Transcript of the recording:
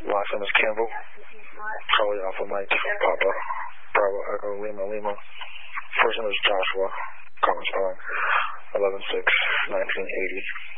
Last name is Campbell. Charlie Alpha Mike Papa Bravo Echo Lima Lima. First name is Joshua. Common spelling. 11/6/1980.